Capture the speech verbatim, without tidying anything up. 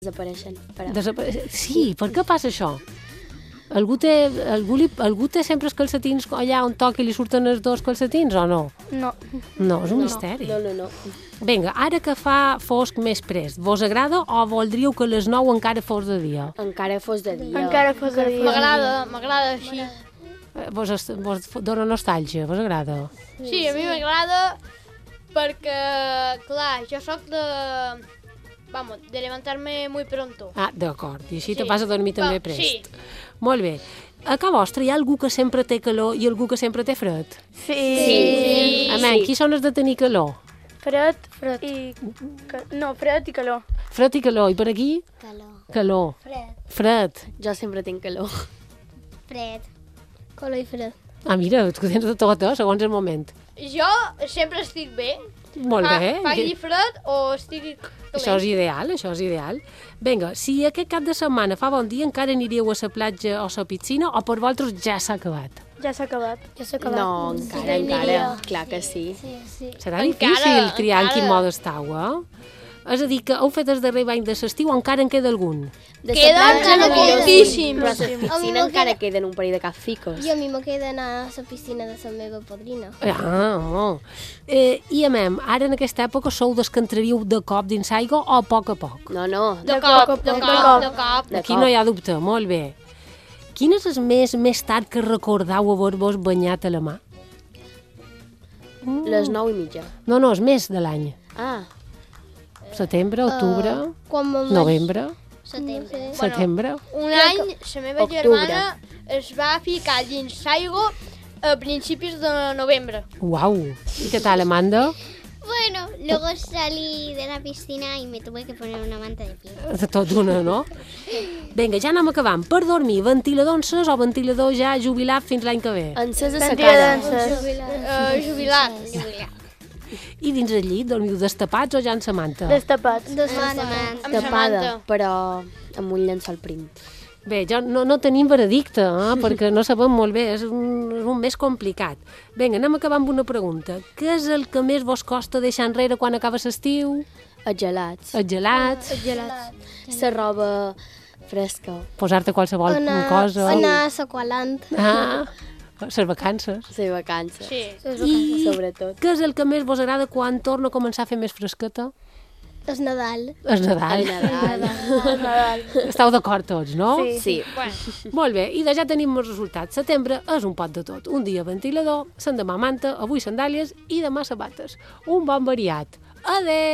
Desapareixen. Però... Desapare... Sí, per què passa això? Algú té, algú, li, algú té sempre els calcetins allà on toca i li surten els dos calcetins o no? No. No, és un no, misteri. No, no, no. Vinga, ara que fa fosc més prest, vos agrada o voldríeu que les nou encara fos de dia? Encara fos de dia. Encara fos de dia. M'agrada, m'agrada així. Vos, vos dona nostàlgia, vos agrada? Sí, a mi m'agrada perquè, clar, jo sóc de... Vamos, de levantar-me muy pronto. Ah, d'acord, i així Sí. te vas a dormir també Va, prest. sí. Molt bé. A casa vostra hi ha algú que sempre té calor i algú que sempre té fred? Sí. Sí. Amén, qui són els de tenir calor? Fred, fred. I... ca- No, fred i calor. Fred i calor, i per aquí? Calor. Calor. Fred. Fred. Jo sempre tinc calor. Fred. Calor i fred. Ah, mira, tu tens de tot, eh, segons el moment. Jo sempre estic bé. Molt Fa, bé. Faci fred o estigui calent. Això és ideal, això és ideal. Vinga, si aquest cap de setmana fa bon dia, encara aniríeu a la platja o a la piscina o per vosaltres ja s'ha acabat? Ja s'ha acabat. Jo soc acabat. No, encara, encara. Clar que sí. Sí, sí. Serà Encara, difícil triar en quin encara. mode estàu, eh? És a dir, que heu fet el darrer bany de l'estiu o encara en queda algun? De Queden sa platja encara no queden. poquíssims. Però a la A mi piscina me encara queda- queden un parell de capficos. I a mi me queda anar a la piscina de la meva padrina. Ah, oh. eh, I, amem, ara en aquesta època sou des que entraríeu de cop dins aigua o a poc a poc? No, no. De De cop, cop, de de cop, cop. de cop. De Aquí cop. no hi ha dubte, molt bé. Quin és el mes més tard que recordeu haver-vos banyat a la mà? Les nou i mitja. No, no, és mes de l'any. Ah, Setembre, octubre, Uh, quan me novembre, Setembre. Bueno, setembre. Un any, la meva Octubre. germana es va ficar dins l'aigua a principis de novembre. Uau! I què tal, Amanda? Bueno, luego salí de la piscina y me tuve que poner una manta de pie. De tot una, no? Vinga, ja anem acabant. Per dormir, ventilador encès o ventilador ja jubilat fins l'any que ve? encesa sa Ventila cara. danses. Uh, jubilat. I dins el llit, dormiu destapats o ja en sa manta? Destapats. Dos manta. Amb sa Tapada, manta. però amb un llençol prim. Bé, ja no, no tenim veredicte, eh? perquè no sabem molt bé, és un, és un més complicat. Vinga, anem acabant amb una pregunta. Què és el que més vos costa deixar enrere quan acaba l'estiu? Els gelats. Els gelats? Gelats. La roba fresca. Posar-te qualsevol Anar, cosa? anar a Saqualant. Ah, les vacances. Les vacances. Sí. I Sobretot. què és el que més vos agrada quan torna a començar a fer més fresqueta? És Nadal. El Nadal. El Nadal. Nadal. Esteu d'acord tots, no? Sí. Sí. Bueno. Molt bé, i de ja tenim els resultats. Setembre és un pot de tot. Un dia ventilador, l'endemà manta, avui sandàlies i demà sabates. Un bon variat. Adéu!